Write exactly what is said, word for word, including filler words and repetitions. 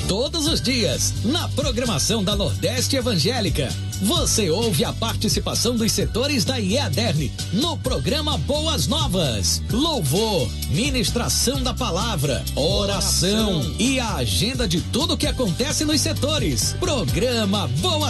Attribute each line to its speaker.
Speaker 1: Todos os dias, na programação da Nordeste Evangélica, você ouve a participação dos setores da I E A D E R N no programa Boas Novas. Louvor, ministração da palavra, oração e a agenda de tudo que acontece nos setores. Programa Boas